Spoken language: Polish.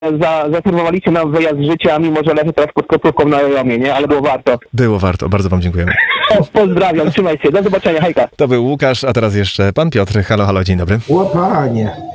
zaserwowaliście nam wyjazd z życia, mimo że leży teraz pod kotlówką na ramię, nie? Ale było warto. Było warto, bardzo wam dziękujemy. Pozdrawiam, trzymaj się, do zobaczenia, hejka. To był Łukasz, a teraz jeszcze pan Piotr. Halo, halo, dzień dobry. Łapanie.